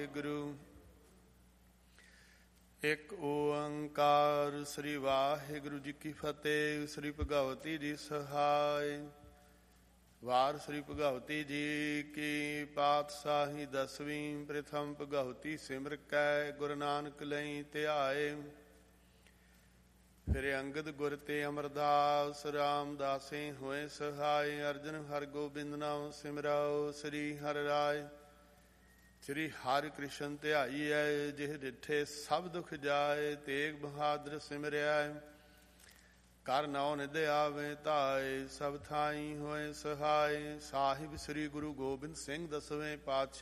ਵਾਹਿਗੁਰੂ। ਇੱਕ ਓੰਕਾਰ ਸ੍ਰੀ ਵਾਹਿਗੁਰੂ ਜੀ ਕੀ ਫਤਿਹ। ਸ੍ਰੀ ਭਗਵਤੀ ਜੀ ਸਹਾਇ। ਵਾਰ ਸ੍ਰੀ ਭਗਵਤੀ ਜੀ ਕੀ ਪਾਤਸ਼ਾਹੀ ਦਸਵੀਂ। ਪ੍ਰਥਮ ਭਗਵਤੀ ਸਿਮਰ ਕੈ ਗੁਰੂ ਨਾਨਕ ਲਈ ਧਿਆਏ। ਫਿਰ ਅੰਗਦ ਗੁਰ ਤੇ ਅਮਰਦਾਸ ਰਾਮਦਾਸੇ ਹੋਏ ਸਹਾਇ। ਅਰਜਨ ਹਰਗੋਬਿੰਦ ਨਾਮ ਸਿਮਰਾਓ। ਸ੍ਰੀ ਹਰਿ ਰਾਇ ਸ੍ਰੀ ਹਰਿ ਕ੍ਰਿਸ਼ਨ ਧਿਆਈਐ। ਜਿਹ ਡਿਠੇ ਸਭ ਦੁਖ ਜਾਏ। ਤੇਗ ਬਹਾਦਰ ਸਿਮਰਿਆ ਕਰ ਨੌ ਨਿਧ ਆਵੇ ਧਾਏ। ਸਭ ਥਾਈ ਹੋਏ ਸਹਾਇ। ਸਾਹਿਬ ਸ੍ਰੀ ਗੁਰੂ ਗੋਬਿੰਦ ਸਿੰਘ ਦਸਵੇਂ ਪਾਤਸ਼ਾਹ।